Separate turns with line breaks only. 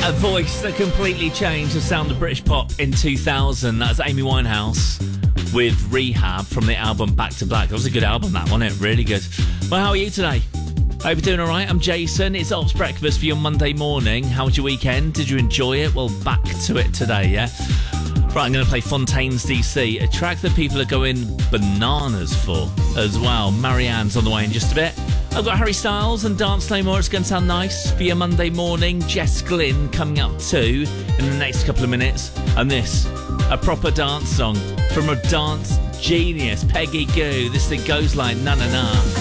A voice that completely changed the sound of British pop in 2000. That's Amy Winehouse with Rehab from the album Back to Black. That was a good album, that, wasn't it? Really good. Well, how are you today? Hope you're doing all right. I'm Jason. It's Ops Breakfast for your Monday morning. How was your weekend? Did you enjoy it? Well, back to it today, yeah? Right, I'm going to play Fontaines DC, a track that people are going bananas for as well. Marianne's on the way in just a bit. I've got Harry Styles and Dance No More. It's going to sound nice for your Monday morning. Jess Glynn coming up too in the next couple of minutes. And this, a proper dance song from a dance genius, Peggy Gou. This thing goes like na na na.